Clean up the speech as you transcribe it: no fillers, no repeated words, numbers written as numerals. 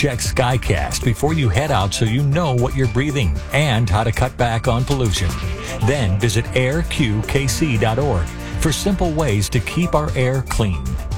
Check Skycast before you head out so you know what you're breathing and how to cut back on pollution. Then visit airqkc.org for simple ways to keep our air clean.